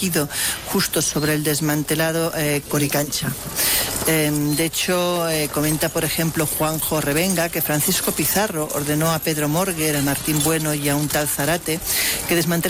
erigido justo sobre el desmantelado Coricancha. De hecho, comenta, por ejemplo, Juanjo Revenga, que Francisco Pizarro ordenó a Pedro Morguer, a Martín Bueno y a un tal Zarate que desmantelaran